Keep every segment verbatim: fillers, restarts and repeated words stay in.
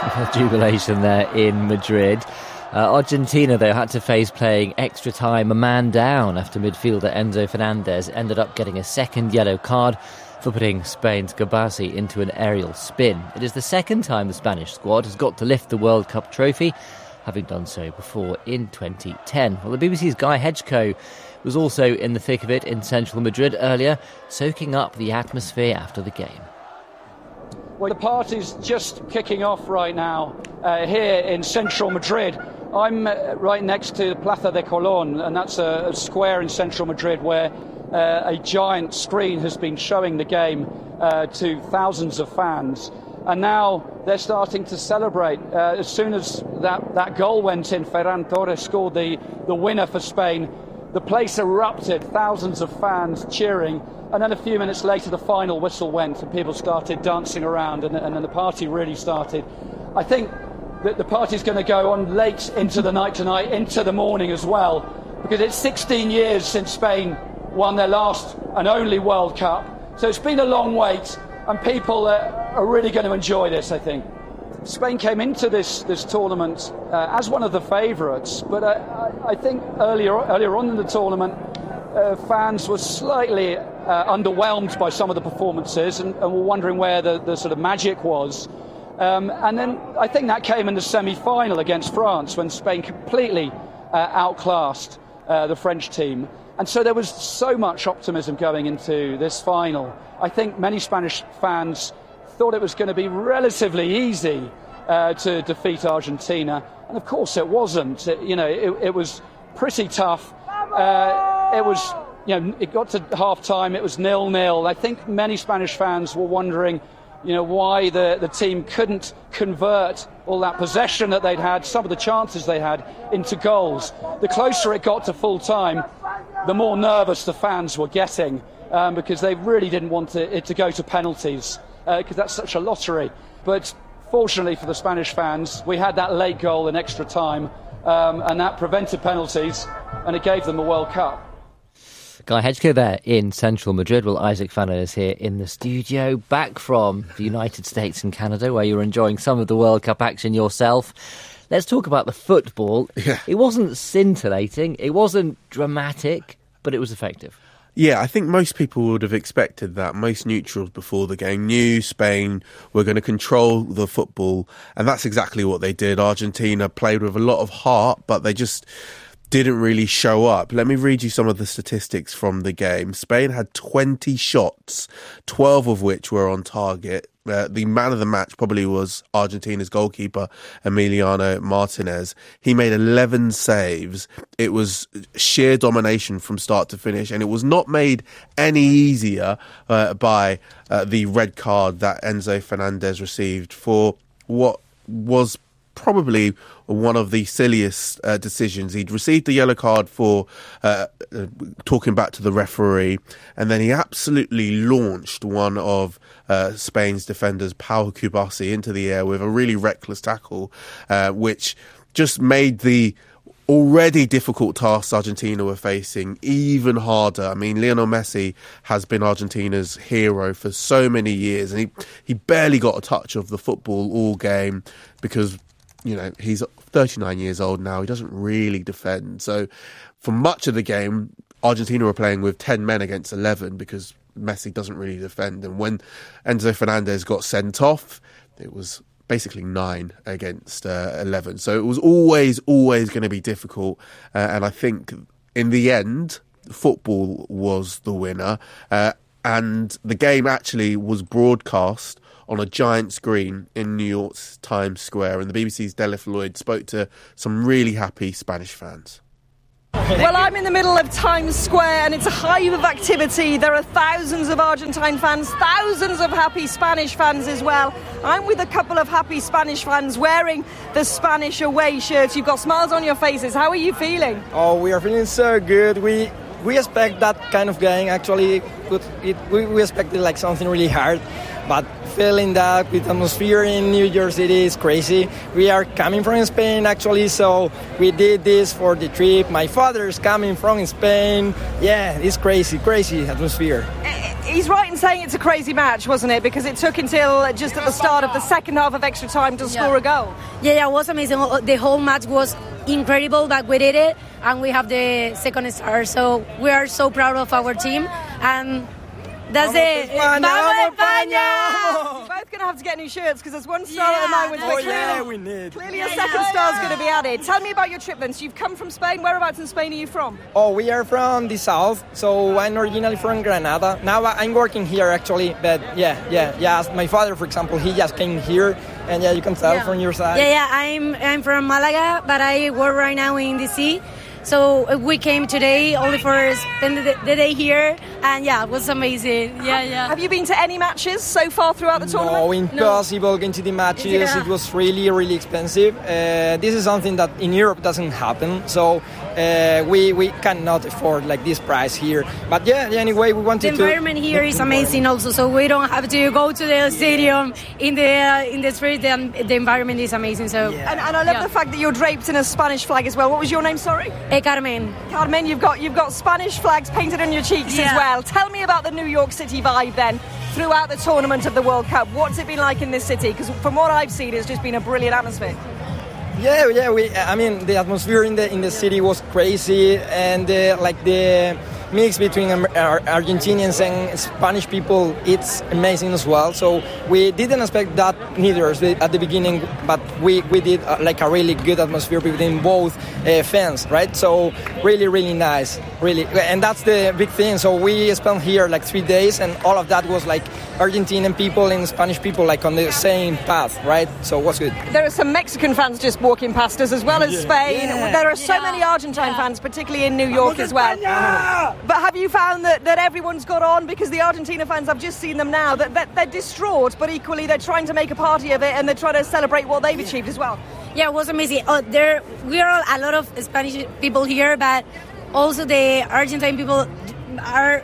Jubilation there in Madrid. Uh, Argentina, though, had to face playing extra time, a man down after midfielder Enzo Fernandez ended up getting a second yellow card for putting Spain's Gabassi into an aerial spin. It is the second time the Spanish squad has got to lift the World Cup trophy, having done so before in twenty ten. Well, the B B C's Guy Hedgecoe was also in the thick of it in central Madrid earlier, soaking up the atmosphere after the game. Well, the party's just kicking off right now uh, here in central Madrid. I'm uh, right next to Plaza de Colón, and that's a, a square in central Madrid where uh, a giant screen has been showing the game uh, to thousands of fans. And now they're starting to celebrate. Uh, as soon as that, that goal went in, Ferran Torres scored the, the winner for Spain. The place erupted, thousands of fans cheering. And then a few minutes later, the final whistle went and people started dancing around, and, and then the party really started. I think that the party's going to go on late into the night tonight, into the morning as well, because it's sixteen years since Spain won their last and only World Cup. So it's been a long wait, and people uh, are really going to enjoy this, I think. Spain came into this, this tournament uh, as one of the favourites, but uh, I think earlier, earlier on in the tournament, uh, fans were slightly uh, underwhelmed by some of the performances and, and were wondering where the, the sort of magic was. Um, and then I think that came in the semi-final against France when Spain completely uh, outclassed uh, the French team. And so there was so much optimism going into this final. I think many Spanish fans thought it was going to be relatively easy uh, to defeat Argentina. And of course it wasn't. It, you know, it, it was pretty tough. Uh, it was, you know, it got to half-time, it was nil-nil. I think many Spanish fans were wondering, you know, why the, the team couldn't convert all that possession that they'd had, some of the chances they had, into goals. The closer it got to full-time, the more nervous the fans were getting, um, because they really didn't want to, it to go to penalties, because uh, that's such a lottery. But fortunately for the Spanish fans, we had that late goal in extra time, um, and that prevented penalties, and it gave them the World Cup. Guy Hedgecoe there in central Madrid. Well, Isaac Fanna is here in the studio, back from the United States and Canada, where you're enjoying some of the World Cup action yourself. Let's talk about the football. Yeah. It wasn't scintillating, it wasn't dramatic, but it was effective. Yeah, I think most people would have expected that. Most neutrals before the game knew Spain were going to control the football, and that's exactly what they did. Argentina played with a lot of heart, but they just didn't really show up. Let me read you some of the statistics from the game. Spain had twenty shots, twelve of which were on target. Uh, the man of the match probably was Argentina's goalkeeper, Emiliano Martinez. He made eleven saves. It was sheer domination from start to finish, and it was not made any easier uh, by uh, the red card that Enzo Fernandez received for what was probably one of the silliest uh, decisions. He'd received the yellow card for uh, uh, talking back to the referee, and then he absolutely launched one of uh, Spain's defenders, Pau Kubasi, into the air with a really reckless tackle, uh, which just made the already difficult tasks Argentina were facing even harder. I mean, Lionel Messi has been Argentina's hero for so many years, and he, he barely got a touch of the football all game because, you know, he's thirty-nine years old now. He doesn't really defend. So for much of the game, Argentina were playing with ten men against eleven because Messi doesn't really defend. And when Enzo Fernandez got sent off, it was basically nine against uh, eleven. So it was always, always going to be difficult. Uh, and I think in the end, football was the winner. Uh, and the game actually was broadcast on a giant screen in New York's Times Square. And the B B C's Delith Lloyd spoke to some really happy Spanish fans. Well, I'm in the middle of Times Square and it's a hive of activity. There are thousands of Argentine fans, thousands of happy Spanish fans as well. I'm with a couple of happy Spanish fans wearing the Spanish away shirts. You've got smiles on your faces. How are you feeling? Oh, we are feeling so good. We we expect that kind of game. Actually, it, we, we expected like something really hard. But feeling that with atmosphere in New York City is crazy. We are coming from Spain, actually, so we did this for the trip. My father is coming from Spain. Yeah, it's crazy, crazy atmosphere. he's right in saying it's a crazy match, wasn't it? Because it took until just at the start of the second half of extra time to yeah. score a goal. Yeah, yeah, it was amazing. The whole match was incredible, but we did it, and we have the second star. So we are so proud of our team, and that's it. Vamos España! You're both going to have to get new shirts because there's one star yeah, at the moment. Oh, clearly, yeah, we need. Clearly, a second yeah. star is going to be added. Tell me about your trip then. So you've come from Spain. Whereabouts in Spain are you from? Oh, we are from the south. So I'm originally from Granada. Now I'm working here actually. But yeah, yeah, yeah. My father, for example, he just came here, and yeah, you can tell yeah. from your side. Yeah, yeah. I'm I'm from Malaga, but I work right now in D C. So we came today only for spend the, the day here, and yeah, it was amazing. Yeah, yeah. Have you been to any matches so far throughout the tournament? No, impossible no. going to the matches. Yeah. It was really, really expensive. Uh, this is something that in Europe doesn't happen, so uh, we we cannot afford like this price here. But yeah, anyway, we wanted to. The environment here is amazing also, so we don't have to go to the stadium in the uh, in the street. And the environment is amazing. So yeah. and, and I love yeah. the fact that you're draped in a Spanish flag as well. What was your name? Sorry. Carmen. Carmen, you've got you've got Spanish flags painted on your cheeks yeah. as well. Tell me about the New York City vibe then throughout the tournament of the World Cup. What's it been like in this city? Because from what I've seen, it's just been a brilliant atmosphere. Yeah, yeah. We, I mean, the atmosphere in the in the city was crazy, and uh, like the mix between Argentinians and Spanish people, it's amazing as well. So we didn't expect that neither at the beginning, but we, we did uh, like a really good atmosphere between both uh, fans, right? So really, really nice, really. And that's the big thing. So we spent here like three days, and all of that was like Argentinian people and Spanish people like on the same path, right? So it was good. There are some Mexican fans just walking past us as well as yeah. Spain. Yeah. There are so yeah. many Argentine yeah. fans, particularly in New York as well. Yeah. But have you found that, that everyone's got on? Because the Argentina fans, I've just seen them now, that, that they're distraught, but equally they're trying to make a party of it and they're trying to celebrate what they've achieved as well. Yeah, it was amazing. Oh, there we are a lot of Spanish people here, but also the Argentine people are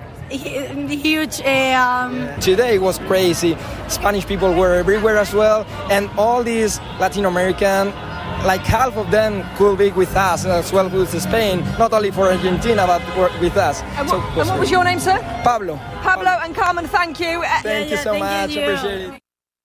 huge. Uh, um... Today was crazy. Spanish people were everywhere as well, and all these Latin American, like half of them could be with us as well with Spain, not only for Argentina but with us. And what, so and what was your name, sir? Pablo. Pablo and Carmen, thank you. Thank yeah, you yeah, so thank much. You. Appreciate it.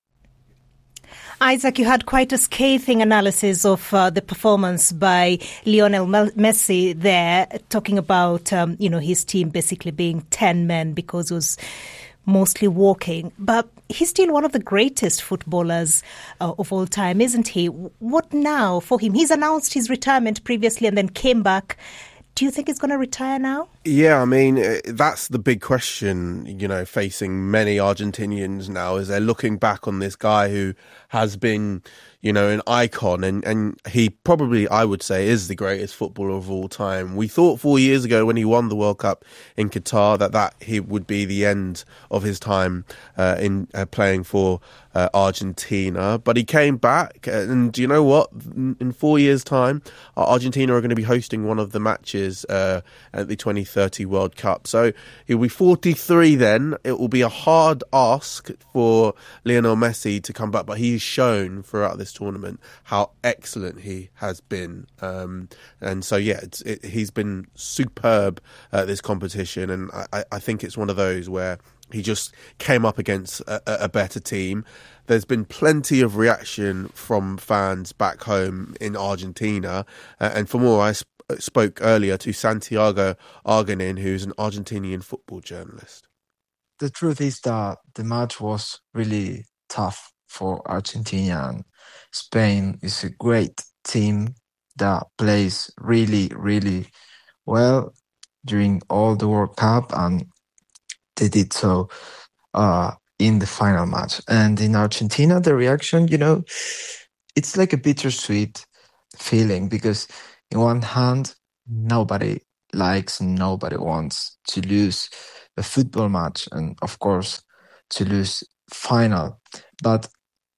Isaac, you had quite a scathing analysis of uh, the performance by Lionel Messi there, talking about, um, you know, his team basically being ten men because it was mostly walking. But he's still one of the greatest footballers uh, of all time, isn't he? What now for him? He's announced his retirement previously and then came back. Do you think he's going to retire now? Yeah, I mean, that's the big question, you know, facing many Argentinians now, is they're looking back on this guy who has been, you know, an icon, and, and he probably, I would say, is the greatest footballer of all time. We thought four years ago when he won the World Cup in Qatar that that he would be the end of his time uh, in uh, playing for uh, Argentina, but he came back, and you know what? In four years' time, Argentina are going to be hosting one of the matches uh, at the twenty thirty World Cup. So he'll be forty-three then. It will be a hard ask for Lionel Messi to come back, but he's shown throughout this tournament how excellent he has been. Um, and so, yeah, it's, it, he's been superb at this competition, and I, I think it's one of those where he just came up against a, a better team. There's been plenty of reaction from fans back home in Argentina. Uh, and for more, I sp- spoke earlier to Santiago Arganin, who's an Argentinian football journalist. The truth is that the match was really tough for Argentina. And Spain is a great team that plays really, really well during all the World Cup, and they did so uh, in the final match. And in Argentina, the reaction, you know, it's like a bittersweet feeling, because in one hand, nobody likes and nobody wants to lose a football match, and of course, to lose final. But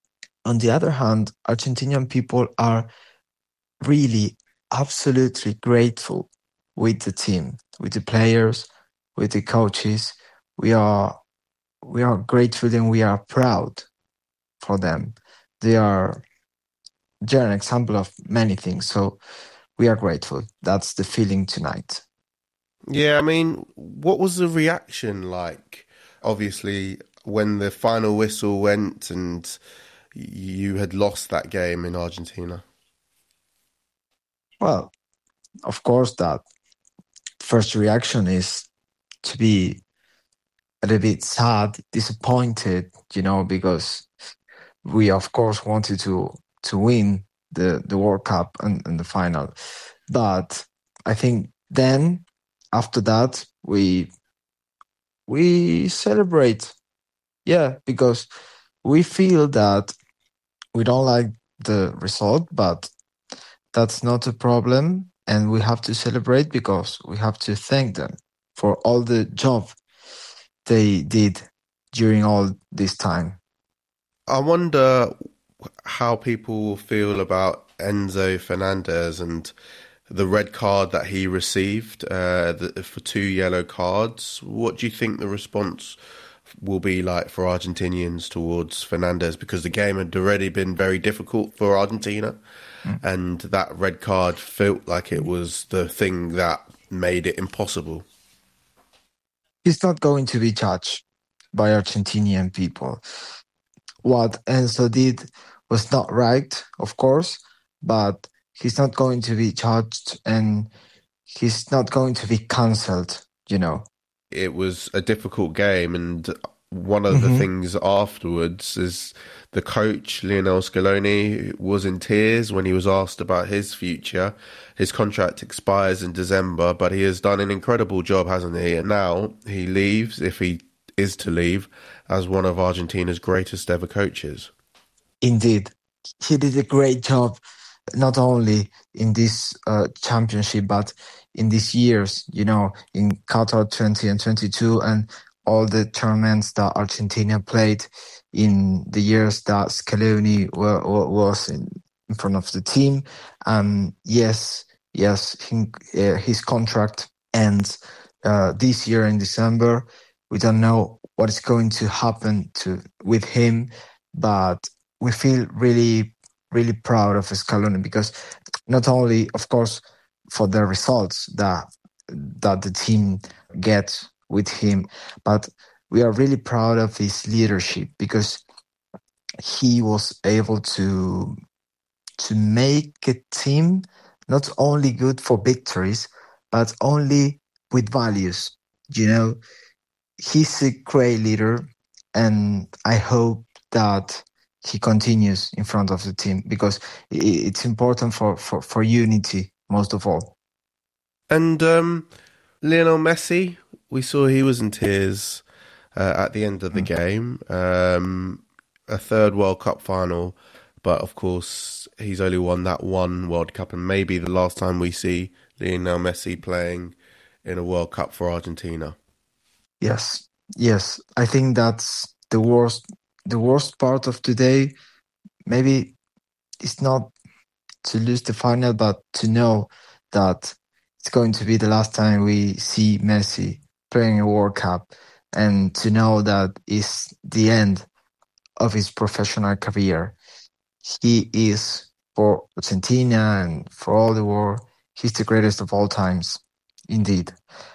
on the other hand, Argentinian people are really absolutely grateful with the team, with the players, with the coaches. We are we are grateful and we are proud for them. They are they're an example of many things. So we are grateful. That's the feeling tonight. Yeah, I mean, what was the reaction like obviously, when the final whistle went and you had lost that game in Argentina? Well, of course, that first reaction is to be a little bit sad, disappointed, you know, because we, of course, wanted to to win the, the World Cup and, and the final. But I think then, after that, we we celebrate. Yeah, because we feel that we don't like the result, but that's not a problem. And we have to celebrate because we have to thank them for all the job they did during all this time. I wonder how people will feel about Enzo Fernandez and the red card that he received uh, the, for two yellow cards. What do you think the response will be like for Argentinians towards Fernandez? Because the game had already been very difficult for Argentina, mm. and that red card felt like it was the thing that made it impossible. He's not going to be judged by Argentinian people. What Enzo did was not right, of course, but he's not going to be judged and he's not going to be cancelled, you know. It was a difficult game, and one of mm-hmm. the things afterwards is the coach, Lionel Scaloni, was in tears when he was asked about his future. His contract expires in December, but he has done an incredible job, hasn't he? And now he leaves, if he is to leave, as one of Argentina's greatest ever coaches. Indeed. He did a great job, not only in this uh, championship, but in these years, you know, in Qatar twenty and twenty-two, and all the tournaments that Argentina played in the years that Scaloni were, were, was in, in front of the team. Um, yes, yes, he, uh, his contract ends uh, this year in December. We don't know what is going to happen to with him, but we feel really, really proud of Scaloni because not only, of course, for the results that that the team gets with him, but we are really proud of his leadership because he was able to to make a team not only good for victories, but only with values. You know, he's a great leader, and I hope that he continues in front of the team because it's important for, for, for unity, most of all. And um, Lionel Messi, we saw he was in tears uh, at the end of the mm. game. Um, a third World Cup final, but of course he's only won that one World Cup, and maybe the last time we see Lionel Messi playing in a World Cup for Argentina. Yes, yes. I think that's the worst the worst part of today. Maybe it's not to lose the final, but to know that it's going to be the last time we see Messi playing a World Cup, and to know that it's the end of his professional career. He is, for Argentina and for all the world, he's the greatest of all times, indeed.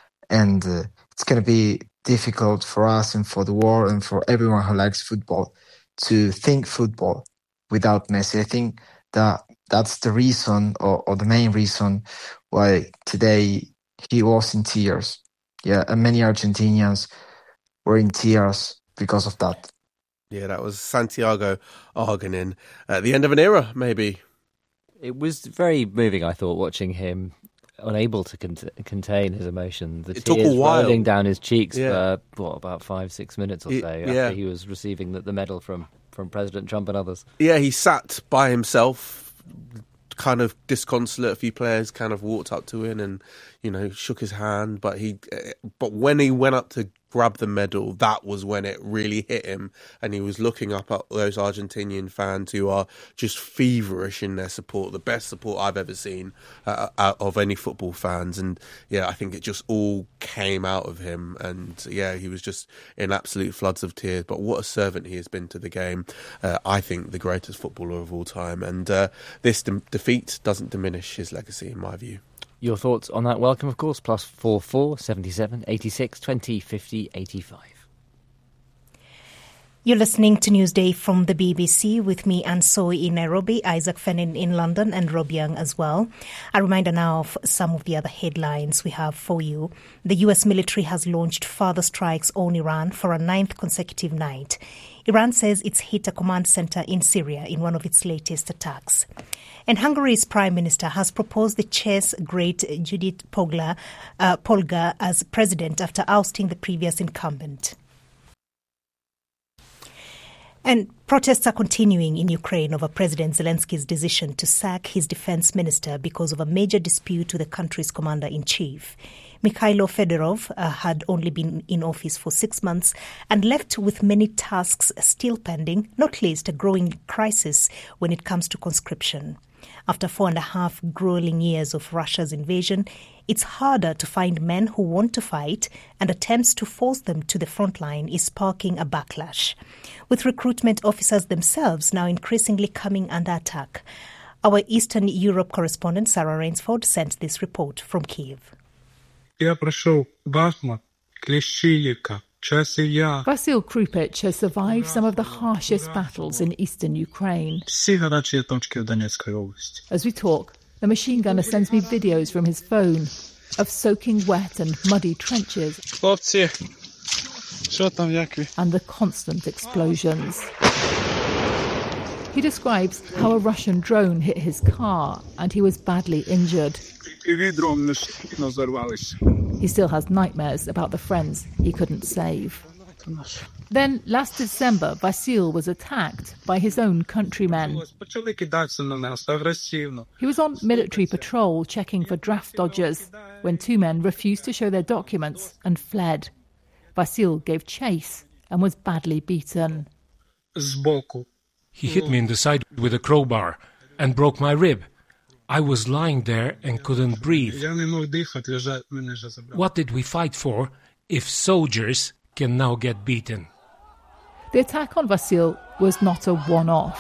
And uh, it's going to be difficult for us and for the world and for everyone who likes football to think football without Messi. I think that that's the reason, or, or the main reason, why today he was in tears. Yeah, and many Argentinians were in tears because of that. Yeah, that was Santiago Arganin at the end of an era, maybe. It was very moving, I thought, watching him unable to cont- contain his emotion. The it tears took a while. rolling down his cheeks yeah. for, what, about five, six minutes or so it, after yeah. he was receiving the, the medal from, from President Trump and others. Yeah, he sat by himself, kind of disconsolate. A few players kind of walked up to him and, you know, shook his hand. But he, but when he went up to grab the medal, that was when it really hit him, and he was looking up at those Argentinian fans who are just feverish in their support, the best support I've ever seen uh, out of any football fans. And yeah, I think it just all came out of him, and yeah, he was just in absolute floods of tears. But what a servant he has been to the game. uh, I think the greatest footballer of all time, and uh, this de- defeat doesn't diminish his legacy in my view. Your thoughts on that? Welcome, of course. Plus four four seventy seven eighty six twenty fifty eighty five. You're listening to Newsday from the B B C with me, Anne Soy in Nairobi, Isaac Fenin in London, and Rob Young as well. A reminder now of some of the other headlines we have for you. The U S military has launched further strikes on Iran for a ninth consecutive night. Iran says it's hit a command center in Syria in one of its latest attacks. And Hungary's Prime Minister has proposed the chess great Judith Polgar, uh, Polgar as president after ousting the previous incumbent. And protests are continuing in Ukraine over President Zelensky's decision to sack his defense minister because of a major dispute with the country's commander-in-chief. Mikhailo Fedorov uh, had only been in office for six months and left with many tasks still pending, not least a growing crisis when it comes to conscription. After four and a half grueling years of Russia's invasion, it's harder to find men who want to fight, and attempts to force them to the front line is sparking a backlash, with recruitment officers themselves now increasingly coming under attack. Our Eastern Europe correspondent Sarah Rainsford sent this report from Kyiv. Vasyl Krupich has survived some of the harshest battles in eastern Ukraine. As we talk, the machine gunner sends me videos from his phone of soaking wet and muddy trenches and the constant explosions. He describes how a Russian drone hit his car and he was badly injured. He still has nightmares about the friends he couldn't save. Then, last December, Vasyl was attacked by his own countrymen. He was on military patrol checking for draft dodgers when two men refused to show their documents and fled. Vasyl gave chase and was badly beaten. He hit me in the side with a crowbar and broke my rib. I was lying there and couldn't breathe. What did we fight for if soldiers can now get beaten? The attack on Vasyl was not a one-off.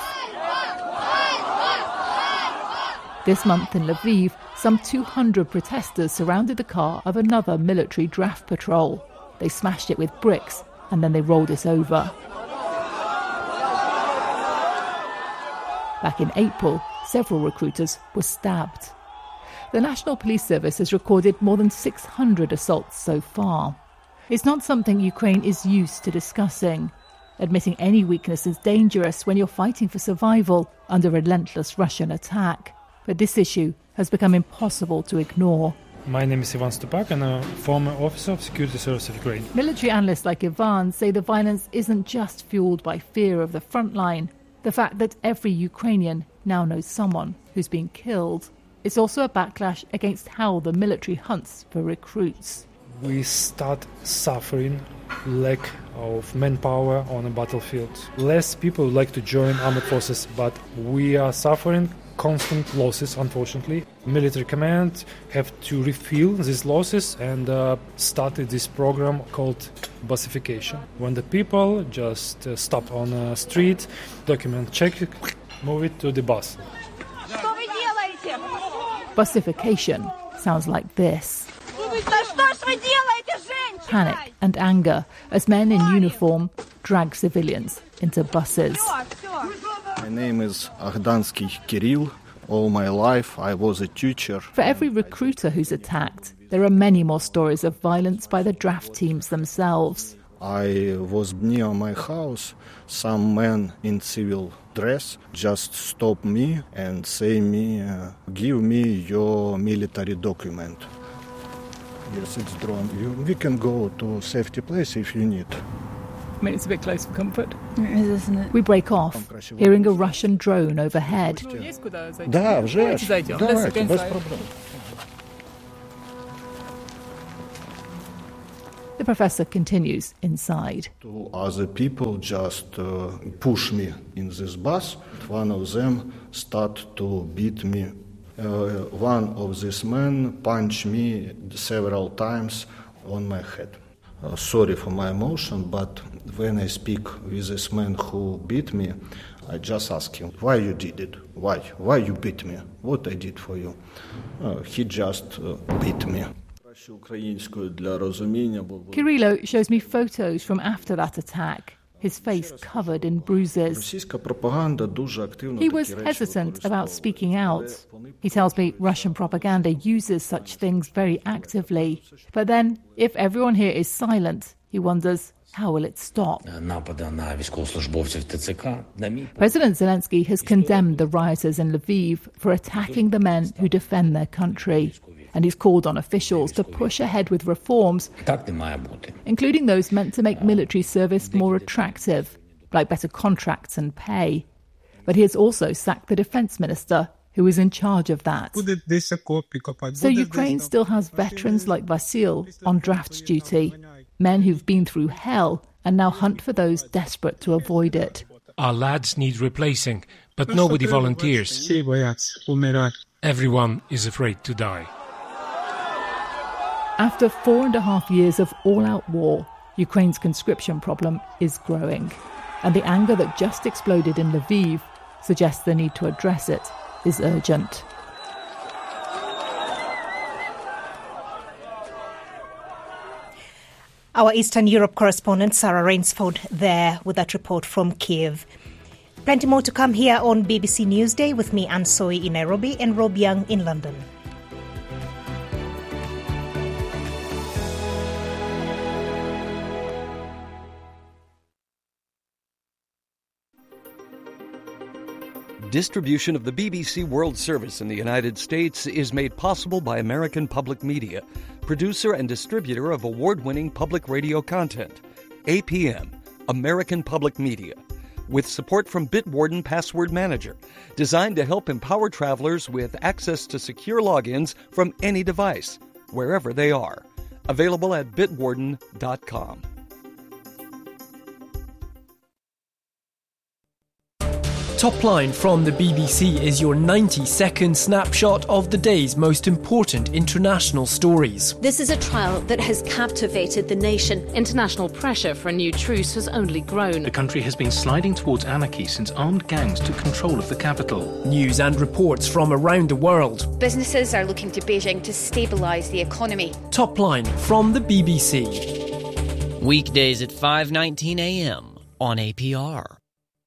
This month in Lviv, some two hundred protesters surrounded the car of another military draft patrol. They smashed it with bricks and then they rolled it over. Back in April, several recruiters were stabbed. The National Police Service has recorded more than six hundred assaults so far. It's not something Ukraine is used to discussing. Admitting any weakness is dangerous when you're fighting for survival under relentless Russian attack. But this issue has become impossible to ignore. My name is Ivan Stupak and I'm a former officer of Security Service of Ukraine. Military analysts like Ivan say the violence isn't just fueled by fear of the front line. The fact that every Ukrainian now knows someone who's been killed. It's also a backlash against how the military hunts for recruits. We start suffering lack of manpower on a battlefield. Less people like to join armed forces, but we are suffering constant losses, unfortunately. Military command have to refill these losses and uh, started this program called busification. When the people just uh, stop on a street, document check, move it to the bus. Busification sounds like this. Panic and anger as men in uniform drag civilians into buses. My name is Akhdansky Kirill. All my life I was a teacher. For every recruiter who's attacked, there are many more stories of violence by the draft teams themselves. I was near my house. Some men in civil dress just stop me and say me, uh, give me your military document. Yes, it's drawn. You, we can go to safety place if you need. I mean, it's a bit close for comfort. It is, isn't it? We break off, hearing a Russian drone overhead. Да, вже ж. Давайте, без проблем. The professor continues inside. Two other people just uh, push me in this bus. One of them start to beat me. Uh, one of these men punched me several times on my head. Uh, sorry for my emotion, but when I speak with this man who beat me, I just ask him, why you did it? Why? Why you beat me? What I did for you? Uh, he just uh, beat me. Kirillo shows me photos from after that attack. his face covered in bruises. He was hesitant about speaking out. He tells me Russian propaganda uses such things very actively. But then, if everyone here is silent, he wonders, how will it stop? President Zelensky has condemned the rioters in Lviv for attacking the men who defend their country. And he's called on officials to push ahead with reforms, including those meant to make military service more attractive, like better contracts and pay. But he has also sacked the defence minister, who is in charge of that. So Ukraine still has veterans like Vasyl on draft duty, men who've been through hell and now hunt for those desperate to avoid it. Our lads need replacing, but nobody volunteers. Everyone is afraid to die. After four and a half years of all-out war, Ukraine's conscription problem is growing. And the anger that just exploded in Lviv suggests the need to address it is urgent. Our Eastern Europe correspondent Sarah Rainsford there with that report from Kiev. Plenty more to come here on B B C Newsday with me, Anne Soy in Nairobi and Rob Young in London. Distribution of the B B C World Service in the United States is made possible by American Public Media, producer and distributor of award-winning public radio content. A P M, American Public Media, with support from Bitwarden Password Manager, designed to help empower travelers with access to secure logins from any device, wherever they are. Available at bitwarden dot com. Top Line from the B B C is your ninety-second snapshot of the day's most important international stories. This is a trial that has captivated the nation. International pressure for a new truce has only grown. The country has been sliding towards anarchy since armed gangs took control of the capital. News and reports from around the world. Businesses are looking to Beijing to stabilise the economy. Top Line from the B B C. Weekdays at five nineteen a m on A P R.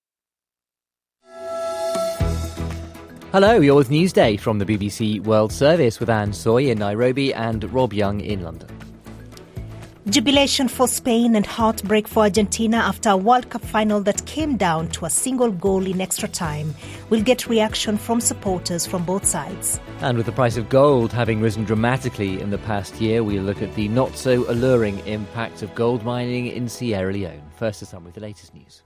Hello, you're with Newsday from the B B C World Service with Anne Soy in Nairobi and Rob Young in London. Jubilation for Spain and heartbreak for Argentina after a World Cup final that came down to a single goal in extra time. We'll get reaction from supporters from both sides. And with the price of gold having risen dramatically in the past year, we'll look at the not-so-alluring impact of gold mining in Sierra Leone. First, to some with the latest news.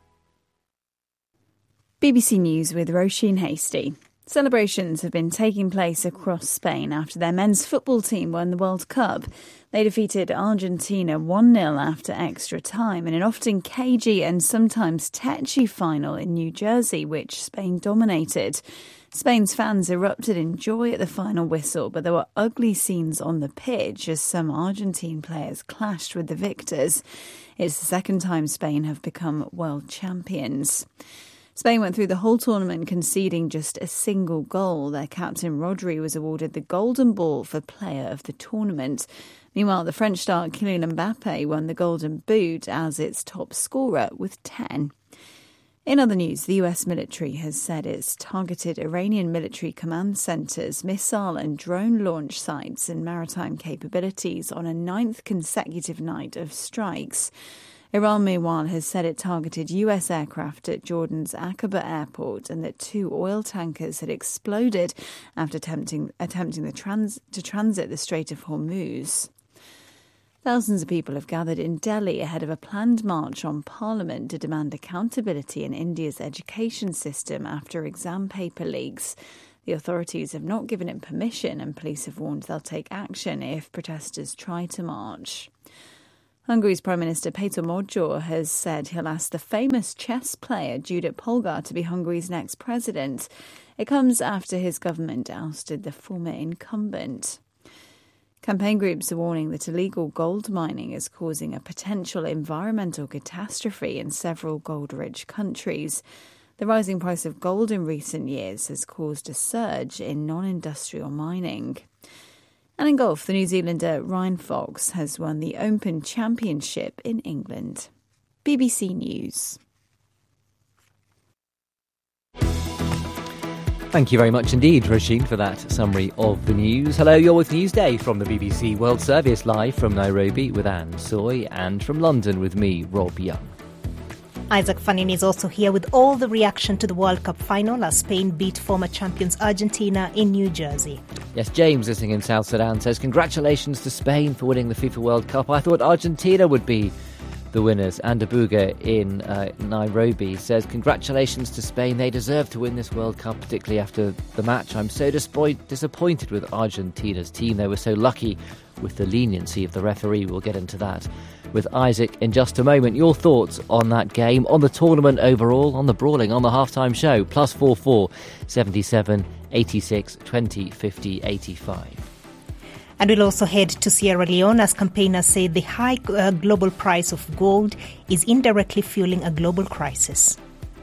B B C News with Roisin Hastie. Celebrations have been taking place across Spain after their men's football team won the World Cup. They defeated Argentina one nil after extra time in an often cagey and sometimes tetchy final in New Jersey, which Spain dominated. Spain's fans erupted in joy at the final whistle, but there were ugly scenes on the pitch as some Argentine players clashed with the victors. It's the second time Spain have become world champions. Spain went through the whole tournament conceding just a single goal. Their captain Rodri was awarded the Golden Ball for Player of the Tournament. Meanwhile, the French star Kylian Mbappe won the Golden Boot as its top scorer with ten. In other news, the U S military has said it's targeted Iranian military command centres, missile and drone launch sites and maritime capabilities on a ninth consecutive night of strikes. Iran, meanwhile, has said it targeted U S aircraft at Jordan's Aqaba airport and that two oil tankers had exploded after attempting, attempting the trans, to transit the Strait of Hormuz. Thousands of people have gathered in Delhi ahead of a planned march on Parliament to demand accountability in India's education system after exam paper leaks. The authorities have not given it permission and police have warned they'll take action if protesters try to march. Hungary's Prime Minister Péter Magyar has said he'll ask the famous chess player Judit Polgar to be Hungary's next president. It comes after his government ousted the former incumbent. Campaign groups are warning that illegal gold mining is causing a potential environmental catastrophe in several gold-rich countries. The rising price of gold in recent years has caused a surge in non-industrial mining. And in golf, the New Zealander Ryan Fox has won the Open Championship in England. B B C News. Thank you very much indeed, Roisin, for that summary of the news. Hello, you're with Newsday from the B B C World Service, live from Nairobi with Anne Soy, and from London with me, Rob Young. Isaac Fannin is also here with all the reaction to the World Cup final as Spain beat former champions Argentina in New Jersey. Yes, James, listening in South Sudan, says, congratulations to Spain for winning the FIFA World Cup. I thought Argentina would be the winners. And Abuga in uh, Nairobi says, congratulations to Spain. They deserve to win this World Cup, particularly after the match. I'm so disappoint- disappointed with Argentina's team. They were so lucky with the leniency of the referee. We'll get into that with Isaac in just a moment. Your thoughts on that game, on the tournament overall, on the brawling, on the halftime show. Plus four four seventy-seven eighty-six twenty fifty eighty-five. And we'll also head to Sierra Leone as campaigners say the high uh, global price of gold is indirectly fueling a global crisis.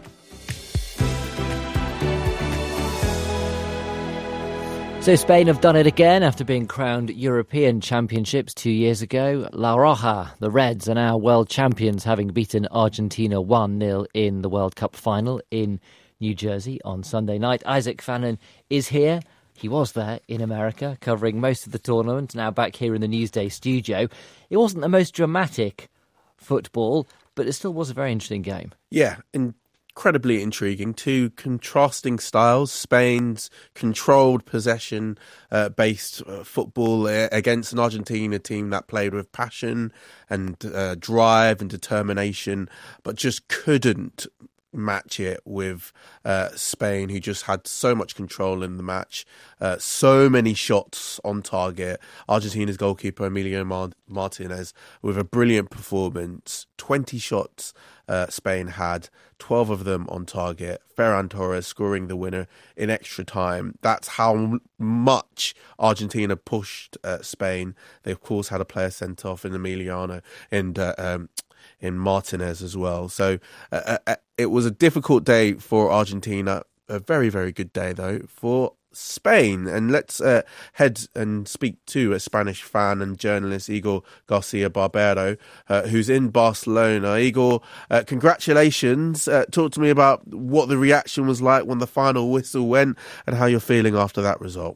So Spain have done it again after being crowned European championships two years ago. La Roja, the Reds, are now world champions, having beaten Argentina one nil in the World Cup final in New Jersey on Sunday night. Isaac Fannin is here. He was there in America, covering most of the tournament, now back here in the Newsday studio. It wasn't the most dramatic football, but it still was a very interesting game. Yeah, incredibly intriguing. Two contrasting styles. Spain's controlled possession-based uh, uh, football uh, against an Argentina team that played with passion and uh, drive and determination, but just couldn't match it with uh, Spain, who just had so much control in the match, uh, so many shots on target. Argentina's goalkeeper Emilio Mar- Martinez with a brilliant performance. twenty shots uh, Spain had, twelve of them on target. Ferran Torres scoring the winner in extra time. That's how much Argentina pushed uh, Spain. They of course had a player sent off in Emiliano and uh, um, in Martinez as well. So uh, uh, it was a difficult day for Argentina. A very, very good day, though, for Spain. And let's uh, head and speak to a Spanish fan and journalist, Igor Garcia Barbero, uh, who's in Barcelona. Igor, uh, congratulations. Uh, talk to me about what the reaction was like when the final whistle went and how you're feeling after that result.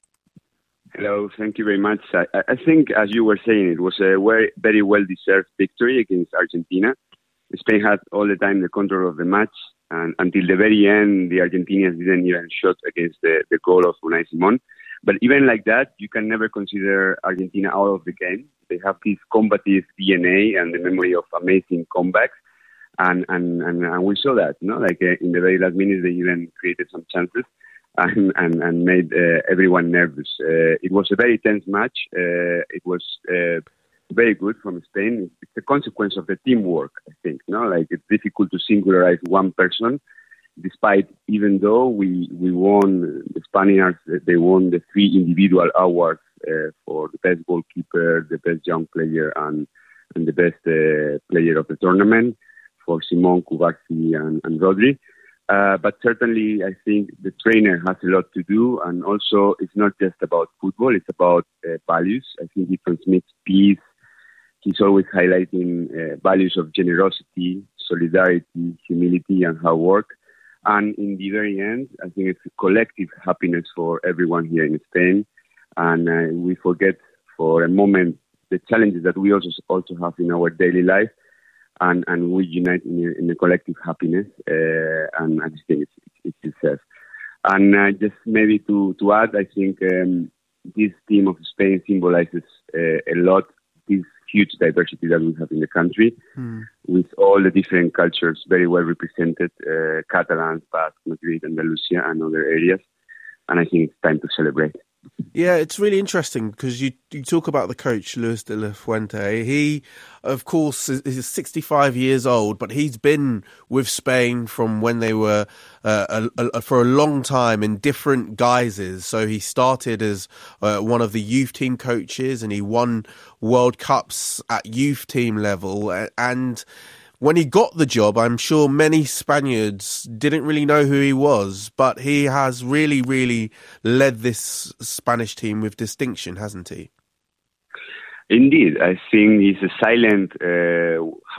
Hello, thank you very much. I, I think, as you were saying, it was a very, very well-deserved victory against Argentina. Spain had all the time the control of the match, and until the very end, the Argentinians didn't even shot against the, the goal of Unai Simón. But even like that, you can never consider Argentina out of the game. They have this combative D N A and the memory of amazing comebacks, and and, and, and we saw that. You know, like uh, in the very last minutes, they even created some chances. And, and, and made uh, everyone nervous. Uh, it was a very tense match. Uh, it was uh, very good from Spain. It's a consequence of the teamwork, I think. No, like it's difficult to singularize one person. Despite, even though we we won, the Spaniards they won the three individual awards uh, for the best goalkeeper, the best young player, and and the best uh, player of the tournament for Simón, Cubarsí, and, and Rodri. Uh, but certainly, I think the trainer has a lot to do, and also it's not just about football; it's about uh, values. I think he transmits peace. He's always highlighting uh, values of generosity, solidarity, humility, and hard work. And in the very end, I think it's a collective happiness for everyone here in Spain. And uh, we forget for a moment the challenges that we also also have in our daily life. And, and we unite in a, in a collective happiness, uh, and I think it's, it's, it's itself. And uh, just maybe to, to add, I think um, this team of Spain symbolizes uh, a lot this huge diversity that we have in the country, mm. with all the different cultures very well represented, uh, Catalans, Basque, Madrid, Andalusia, and other areas. And I think it's time to celebrate. Yeah, it's really interesting because you, you talk about the coach, Luis de la Fuente. He, of course, is, is sixty-five years old, but he's been with Spain from when they were uh, a, a, for a long time in different guises. So he started as uh, one of the youth team coaches, and he won World Cups at youth team level. And when he got the job, I'm sure many Spaniards didn't really know who he was, but he has really, really led this Spanish team with distinction, hasn't he? Indeed. I think he's a silent, uh, hard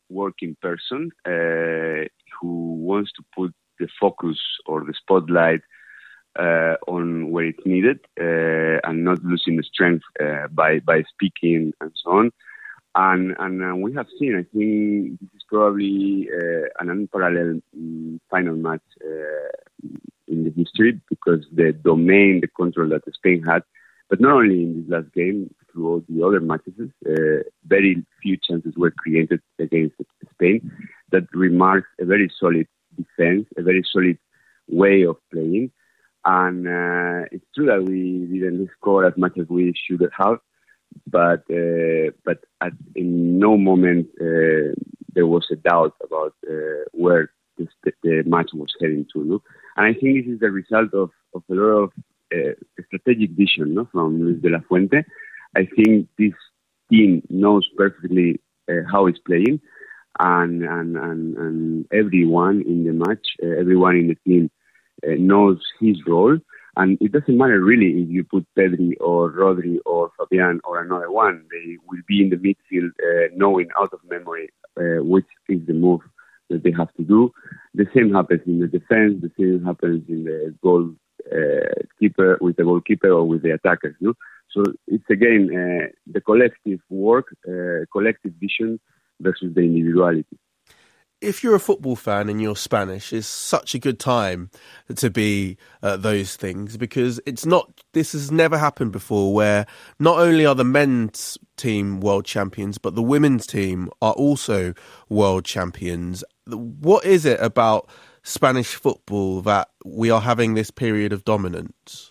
working person uh, who wants to put the focus or the spotlight uh, on where it's needed uh, and not losing the strength uh, by by speaking and so on. And and uh, we have seen, I think this is probably uh, an unparalleled um, final match uh, in the history, because the domain, the control that Spain had, but not only in this last game, throughout the other matches, uh, very few chances were created against Spain. That remarks a very solid defense, a very solid way of playing. And uh, it's true that we didn't score as much as we should have, but uh, but at in no moment uh, there was a doubt about uh, where the, the match was heading to. No? And I think this is the result of, of a lot of uh, strategic vision, no, from Luis de la Fuente. I think this team knows perfectly uh, how it's playing, and, and and and everyone in the match, uh, everyone in the team uh, knows his role. And it doesn't matter really if you put Pedri or Rodri or Fabian or another one. They will be in the midfield uh, knowing out of memory uh, which is the move that they have to do. The same happens in the defense. The same happens in the goal uh, keeper, with the goalkeeper or with the attackers. No? So it's again uh, the collective work, uh, collective vision versus the individuality. If you're a football fan and you're Spanish, it's such a good time to be uh, those things, because it's not. This has never happened before, where not only are the men's team world champions, but the women's team are also world champions. What is it about Spanish football that we are having this period of dominance?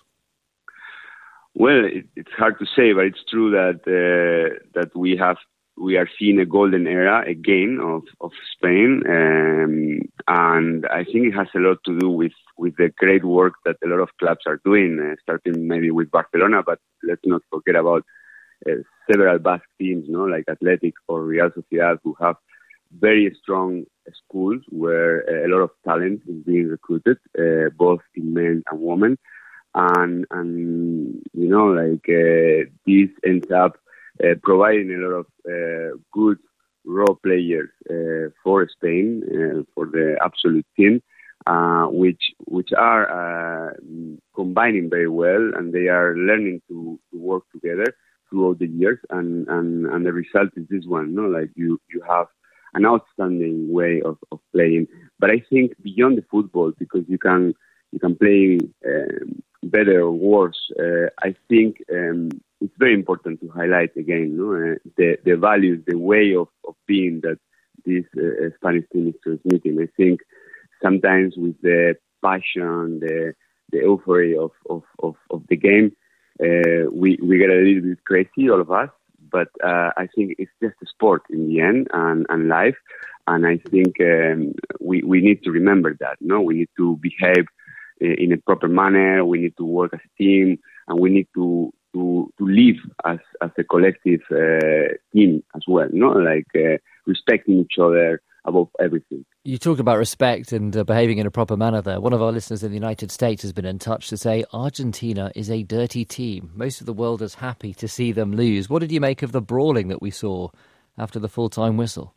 Well, it, it's hard to say, but it's true that uh, that we have. We are seeing a golden era again of, of Spain, um, and I think it has a lot to do with, with the great work that a lot of clubs are doing, uh, starting maybe with Barcelona, but let's not forget about uh, several Basque teams, no, like Athletic or Real Sociedad, who have very strong schools where a lot of talent is being recruited, uh, both in men and women, and and you know, like uh, this ends up Uh, providing a lot of uh, good raw players uh, for Spain, uh, for the absolute team, uh, which which are uh, combining very well, and they are learning to, to work together throughout the years, and, and, and the result is this one. No, like you, you have an outstanding way of, of playing. But I think beyond the football, because you can you can play um, better or worse, uh, I think. Um, It's very important to highlight again, no, uh, the the values, the way of, of being that this uh, Spanish team is transmitting. I think sometimes with the passion, the the euphoria of of, of, of the game, uh, we we get a little bit crazy, all of us. But uh, I think it's just a sport in the end, and, and life. And I think um, we we need to remember that. No, we need to behave in a proper manner. We need to work as a team, and we need to. To, to live as, as a collective uh, team as well, no? Like uh, respecting each other above everything. You talk about respect and uh, behaving in a proper manner there. One of our listeners in the United States has been in touch to say Argentina is a dirty team. Most of the world is happy to see them lose. What did you make of the brawling that we saw after the full-time whistle?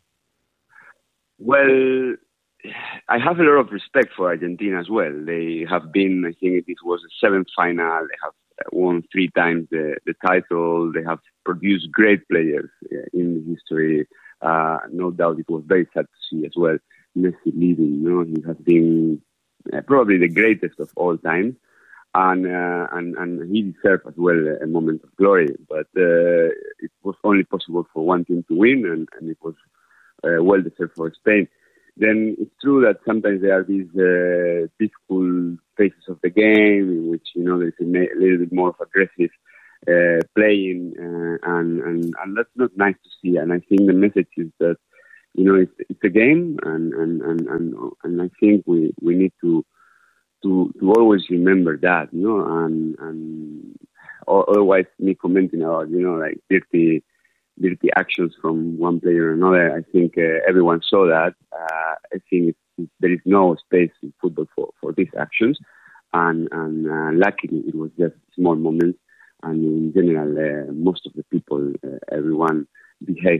Well, I have a lot of respect for Argentina as well. They have been, I think this was the seventh final, they have won three times the, the title. They have produced great players in the history. Uh, no doubt it was very sad to see as well Messi leaving. You know, he has been uh, probably the greatest of all time, and uh, and and he deserved as well a moment of glory. But uh, it was only possible for one team to win, and, and it was uh, well deserved for Spain. Then it's true that sometimes there are these uh, difficult phases of the game in which, you know, there's a, a little bit more of aggressive uh, playing, uh, and, and, and that's not nice to see. And I think the message is that, you know, it's, it's a game, and, and, and, and, and I think we, we need to, to to always remember that, you know, and, and otherwise me commenting about, you know, like dirty dirty actions from one player or another. I think uh, everyone saw that. Uh, I think it's, it's, there is no space in football for, for these actions. And, and uh, luckily, it was just small moments. And in general, uh, most of the people, uh, everyone behaved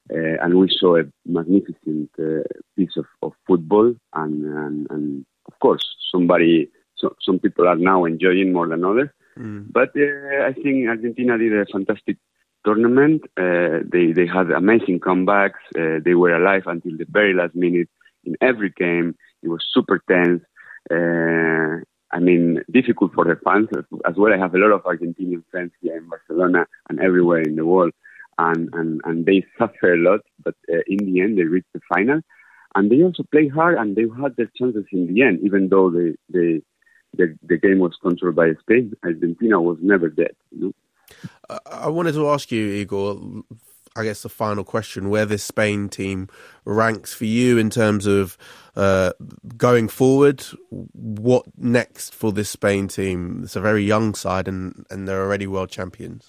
uh, and we saw a magnificent uh, piece of, of football, and, and, and of course, somebody, so, some people are now enjoying more than others. Mm. But uh, I think Argentina did a fantastic tournament. Uh, they they had amazing comebacks. Uh, they were alive until the very last minute in every game. It was super tense. Uh, I mean, difficult for the fans as well. I have a lot of Argentinian friends here in Barcelona and everywhere in the world, and and, and they suffer a lot. But uh, in the end, they reached the final, and they also played hard, and they had their chances in the end, even though they they. The, the game was controlled by Spain. Argentina was never dead. You know? uh, I wanted to ask you, Igor, I guess the final question, where this Spain team ranks for you in terms of uh, going forward. What next for this Spain team? It's a very young side, and, and they're already world champions.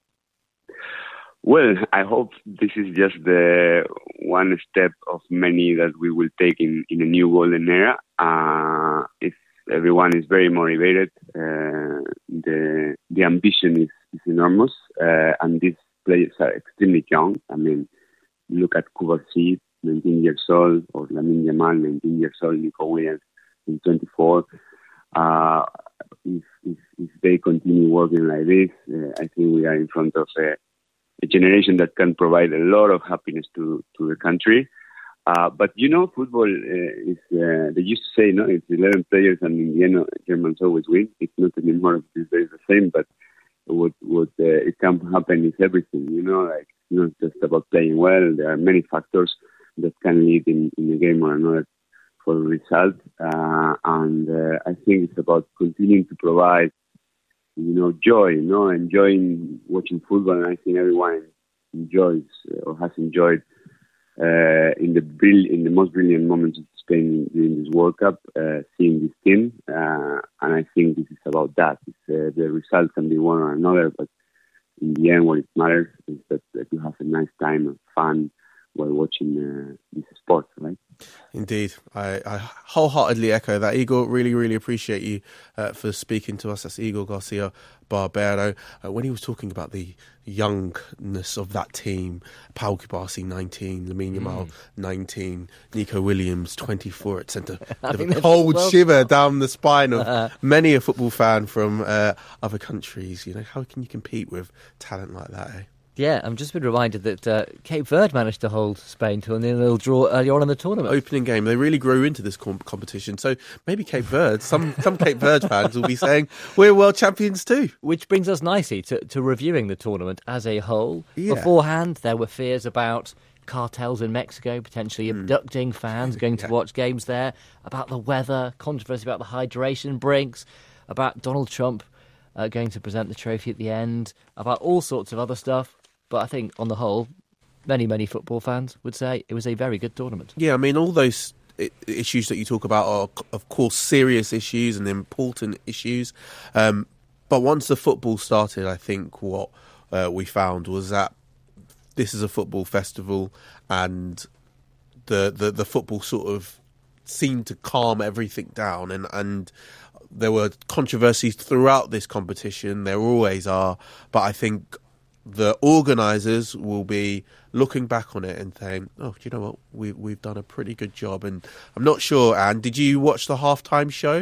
Well, I hope this is just the one step of many that we will take in, in a new golden era. Uh, it's Everyone is very motivated. Uh, the the ambition is, is enormous, uh, and these players are extremely young. I mean, look at Cubarsí, nineteen years old, or Lamine Yamal, nineteen years old, Nico Williams, twenty-four. Uh, if, if if they continue working like this, uh, I think we are in front of a, a generation that can provide a lot of happiness to, to the country. Uh, but, you know, football uh, is, uh, they used to say, no, it's eleven players and in the end, Germans always win. It's not anymore these days the same, but what what uh, it can happen is everything, you know, like, it's not just about playing well. There are many factors that can lead in, in a game or another for a result. Uh, and uh, I think it's about continuing to provide, you know, joy, you know, enjoying watching football. And I think everyone enjoys uh, or has enjoyed Uh, in the brill- in the most brilliant moments of Spain during this World Cup, uh, seeing this team, uh, and I think this is about that. It's, uh, the result can be one or another, but in the end, what it matters is that, that you have a nice time and fun while watching uh, this sport, right? Indeed. I, I wholeheartedly echo that. Igor, really, really appreciate you uh, for speaking to us. That's Igor Garcia Barbero. Uh, when he was talking about the youngness of that team, Pau Cubarsí, nineteen, Lamine Yamal, mm. nineteen, Nico Williams, twenty-four, it sent a, a cold well shiver down the spine of uh, many a football fan from uh, other countries. You know, how can you compete with talent like that, eh? Yeah, I'm just been reminded that uh, Cape Verde managed to hold Spain to a nil-nil draw earlier on in the tournament. Opening game, they really grew into this com- competition. So maybe Cape Verde, some some Cape Verde fans will be saying, we're world champions too. Which brings us nicely to, to reviewing the tournament as a whole. Yeah. Beforehand, there were fears about cartels in Mexico potentially mm. abducting fans going to yeah. watch games there, about the weather, controversy about the hydration drinks, about Donald Trump uh, going to present the trophy at the end, about all sorts of other stuff. But I think, on the whole, many, many football fans would say it was a very good tournament. Yeah, I mean, all those issues that you talk about are, of course, serious issues and important issues. Um, but once the football started, I think what uh, we found was that this is a football festival, and the, the, the football sort of seemed to calm everything down. And, and there were controversies throughout this competition. There always are. But I think the organisers will be looking back on it and saying, oh, do you know what? We, we've done a pretty good job. And I'm not sure, Anne, did you watch the halftime show?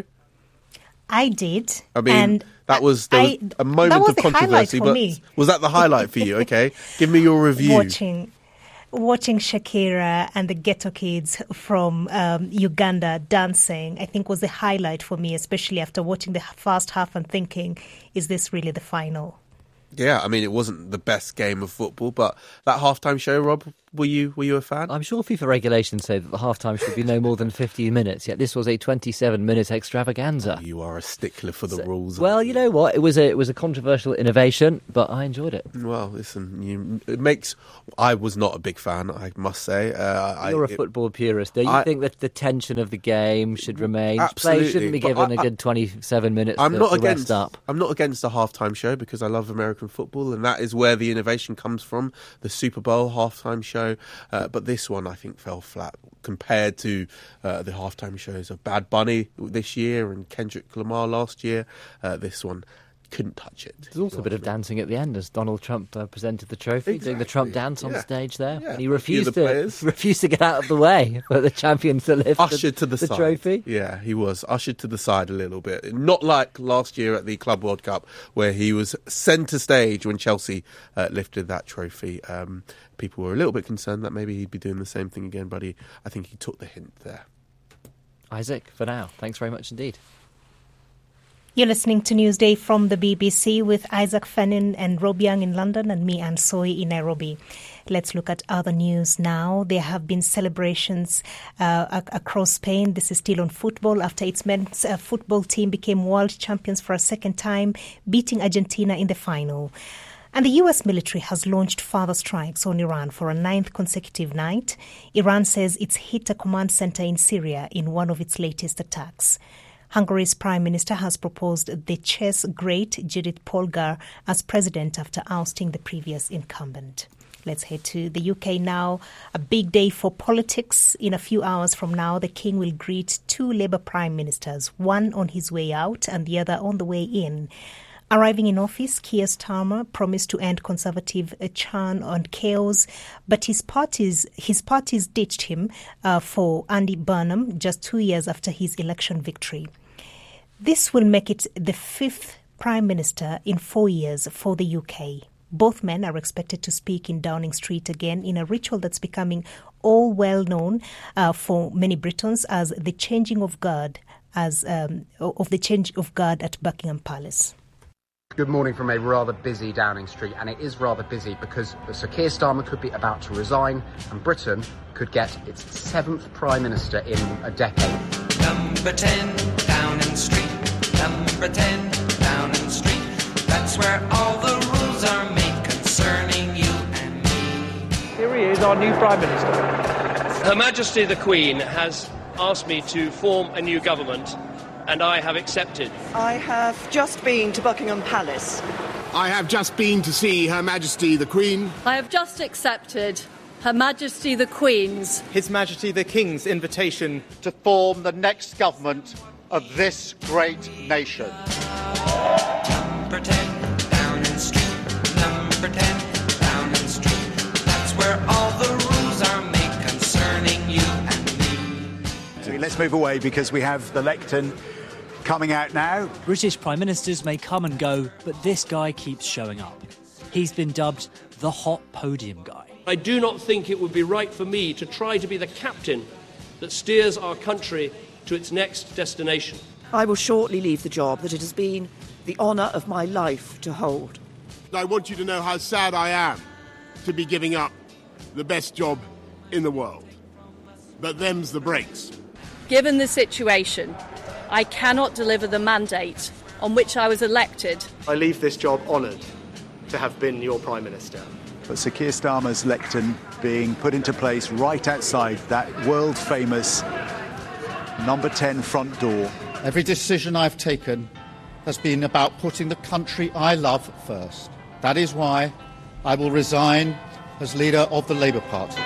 I did. I mean, and that was, there was I, a moment was of controversy. But me. Was that the highlight for you? Okay. Give me your review. Watching watching Shakira and the Ghetto Kids from um, Uganda dancing, I think was the highlight for me, especially after watching the first half and thinking, is this really the final? Yeah, I mean, it wasn't the best game of football, but that halftime show, Rob, were you were you a fan? I'm sure FIFA regulations say that the halftime should be no more than fifteen minutes, yet this was a twenty-seven minute extravaganza. Oh, you are a stickler for the so, rules. Well, you know what? It was a it was a controversial innovation, but I enjoyed it. Well, listen, you, it makes... I was not a big fan, I must say. Uh, You're I, a football purist. Do you I, think that the tension of the game should remain? Absolutely. Play shouldn't be given I, a good twenty-seven minutes I'm to, not to against, rest up. I'm not against the halftime show because I love American football, and that is where the innovation comes from, the Super Bowl halftime show. Uh, but this one, I think, fell flat compared to uh, the halftime shows of Bad Bunny this year and Kendrick Lamar last year. Uh, this one couldn't touch it. There's also a bit of dancing at the end as Donald Trump uh, presented the trophy, exactly. doing the Trump dance on yeah. the stage there. Yeah. And he refused the to refused to get out of the way for the champion to lift ushered the, to the, the side. trophy. Yeah, he was ushered to the side a little bit. Not like last year at the Club World Cup where he was centre stage when Chelsea uh, lifted that trophy. Um, people were a little bit concerned that maybe he'd be doing the same thing again, but he, I think he took the hint there. Isaac, for now, thanks very much indeed. You're listening to Newsday from the B B C with Isaac Fennin and Rob Young in London and me, Anne Soy, in Nairobi. Let's look at other news now. There have been celebrations uh, across Spain. This is still on football after its men's uh, football team became world champions for a second time, beating Argentina in the final. And the U S military has launched further strikes on Iran for a ninth consecutive night. Iran says it's hit a command center in Syria in one of its latest attacks. Hungary's Prime Minister has proposed the chess great Judith Polgar as president after ousting the previous incumbent. Let's head to the U K now. A big day for politics. In a few hours from now, the King will greet two Labour Prime Ministers, one on his way out and the other on the way in. Arriving in office, Keir Starmer promised to end Conservative churn and chaos, but his parties his parties ditched him uh, for Andy Burnham just two years after his election victory. This will make it the fifth Prime Minister in four years for the U K. Both men are expected to speak in Downing Street again in a ritual that's becoming all well known uh, for many Britons as the changing of guard as um, of the change of guard at Buckingham Palace. Good morning from a rather busy Downing Street, and it is rather busy because Sir Keir Starmer could be about to resign and Britain could get its seventh Prime Minister in a decade. Number ten, Downing Street. Number ten, Downing Street. That's where all the rules are made concerning you and me. Here he is, our new Prime Minister. Her Majesty the Queen has asked me to form a new government, and I have accepted. I have just been to Buckingham Palace. I have just been to see Her Majesty the Queen. I have just accepted Her Majesty the Queen's, His Majesty the King's invitation to form the next government of this great nation. Number ten, Downing Street. Number ten, Downing Street. That's where all the rules are made concerning you and me. So let's move away because we have the lectern coming out now. British Prime Ministers may come and go, but this guy keeps showing up. He's been dubbed the hot podium guy. I do not think it would be right for me to try to be the captain that steers our country to its next destination. I will shortly leave the job that it has been the honour of my life to hold. I want you to know how sad I am to be giving up the best job in the world. But them's the breaks. Given the situation, I cannot deliver the mandate on which I was elected. I leave this job honoured to have been your Prime Minister. But Sir Keir Starmer's lectern being put into place right outside that world-famous number ten front door. Every decision I've taken has been about putting the country I love first. That is why I will resign as leader of the Labour Party.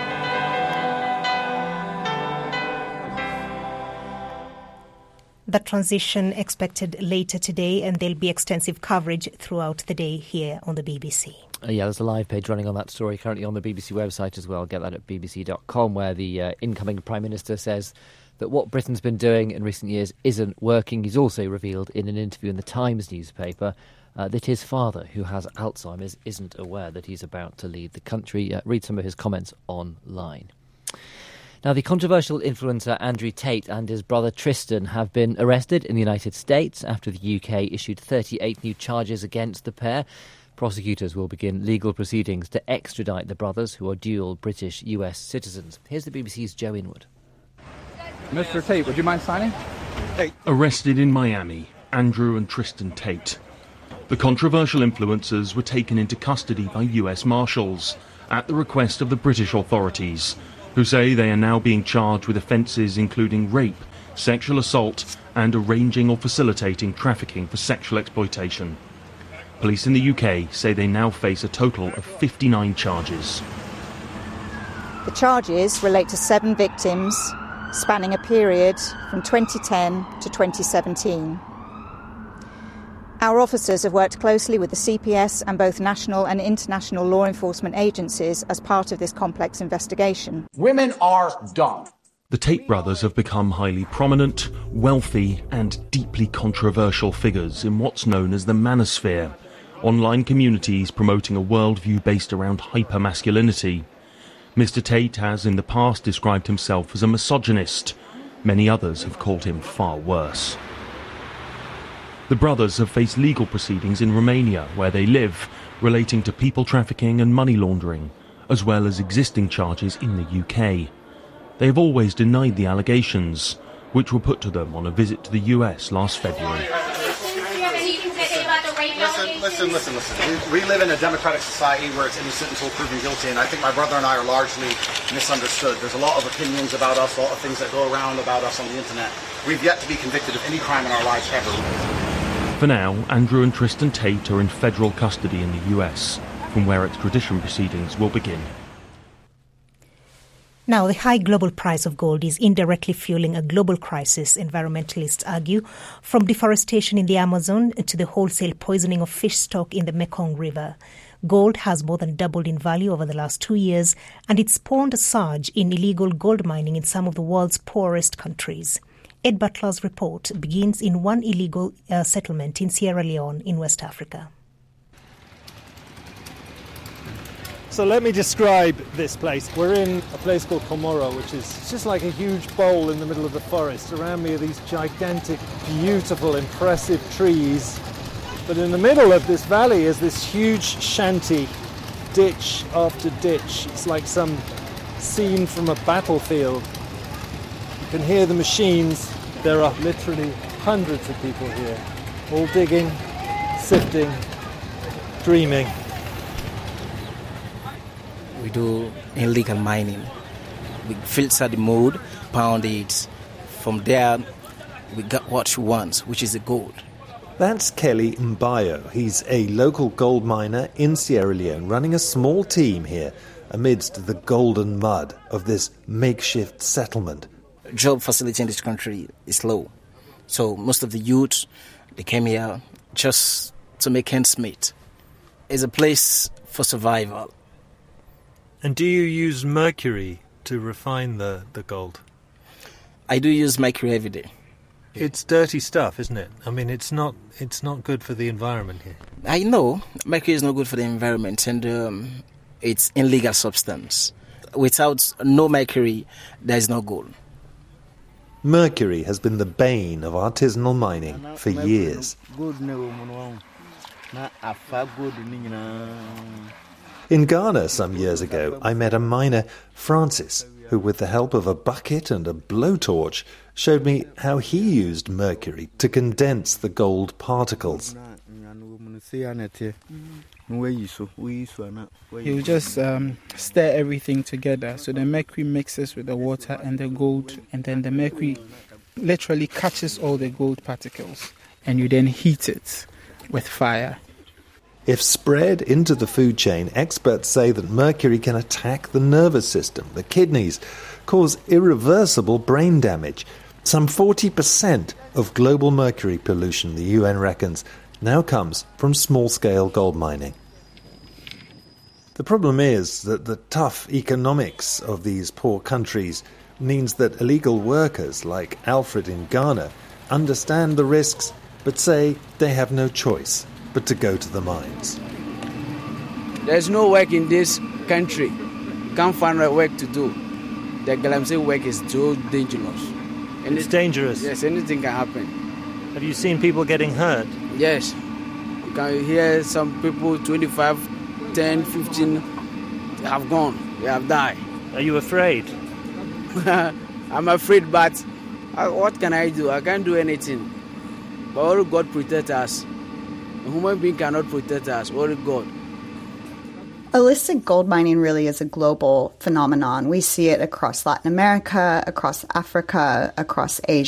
The transition expected later today, and there'll be extensive coverage throughout the day here on the B B C. Uh, yeah, there's a live page running on that story currently on the B B C website as well. Get that at b b c dot com, where the uh, incoming Prime Minister says that what Britain's been doing in recent years isn't working. He's also revealed in an interview in the Times newspaper uh, that his father, who has Alzheimer's, isn't aware that he's about to lead the country. Uh, read some of his comments online. Now, the controversial influencer Andrew Tate and his brother Tristan have been arrested in the United States after the U K issued thirty-eight new charges against the pair. Prosecutors will begin legal proceedings to extradite the brothers, who are dual British U S citizens. Here's the B B C's Joe Inwood. Mister Tate, would you mind signing? Hey. Arrested in Miami, Andrew and Tristan Tate. The controversial influencers were taken into custody by U S Marshals at the request of the British authorities, who say they are now being charged with offences including rape, sexual assault and arranging or facilitating trafficking for sexual exploitation. Police in the U K say they now face a total of fifty-nine charges. The charges relate to seven victims spanning a period from twenty ten to twenty seventeen. Our officers have worked closely with the C P S and both national and international law enforcement agencies as part of this complex investigation. Women are dumb. The Tate brothers have become highly prominent, wealthy and deeply controversial figures in what's known as the manosphere, online communities promoting a worldview based around hypermasculinity. Mister Tate has in the past described himself as a misogynist. Many others have called him far worse. The brothers have faced legal proceedings in Romania, where they live, relating to people trafficking and money laundering, as well as existing charges in the U K. They have always denied the allegations, which were put to them on a visit to the U S last February. Listen, listen, listen, listen. We, we live in a democratic society where it's innocent until proven guilty, and I think my brother and I are largely misunderstood. There's a lot of opinions about us, a lot of things that go around about us on the internet. We've yet to be convicted of any crime in our lives ever. For now, Andrew and Tristan Tate are in federal custody in the U S, from where extradition proceedings will begin. Now, the high global price of gold is indirectly fueling a global crisis, environmentalists argue, from deforestation in the Amazon to the wholesale poisoning of fish stock in the Mekong River. Gold has more than doubled in value over the last two years, and it spawned a surge in illegal gold mining in some of the world's poorest countries. Ed Butler's report begins in one illegal uh, settlement in Sierra Leone in West Africa. So let me describe this place. We're in a place called Komoro, which is just like a huge bowl in the middle of the forest. Around me are these gigantic, beautiful, impressive trees. But in the middle of this valley is this huge shanty, ditch after ditch. It's like some scene from a battlefield. You can hear the machines. There are literally hundreds of people here, all digging, sifting, dreaming. We do illegal mining. We filter the mud, pound it. From there, we got what we want, which is the gold. That's Kelly Mbayo. He's a local gold miner in Sierra Leone, running a small team here amidst the golden mud of this makeshift settlement. Job facility in this country is low. So most of the youth, they came here just to make ends meet. It's a place for survival. And do you use mercury to refine the, the gold? I do use mercury every day. It's dirty stuff, isn't it? I mean, it's not it's not good for the environment here. I know mercury is not good for the environment, and um, it's illegal substance. Without no mercury, there is no gold. Mercury has been the bane of artisanal mining for years. In Ghana some years ago, I met a miner, Francis, who with the help of a bucket and a blowtorch showed me how he used mercury to condense the gold particles. You just um, stir everything together, so the mercury mixes with the water and the gold, and then the mercury literally catches all the gold particles, and you then heat it with fire. If spread into the food chain, experts say that mercury can attack the nervous system, the kidneys, cause irreversible brain damage. Some forty percent of global mercury pollution, the U N reckons, now comes from small-scale gold mining. The problem is that the tough economics of these poor countries means that illegal workers like Alfred in Ghana understand the risks but say they have no choice but to go to the mines. There's no work in this country. Can't find a work to do. The Galamsey work is too dangerous. And it's dangerous? Yes, anything can happen. Have you seen people getting hurt? Yes. You can hear some people, twenty-five, ten, fifteen, they have gone. They have died. Are you afraid? I'm afraid, but what can I do? I can't do anything. But only God protect us. A human being cannot protect us, only God. Illicit gold mining really is a global phenomenon. We see it across Latin America, across Africa, across Asia.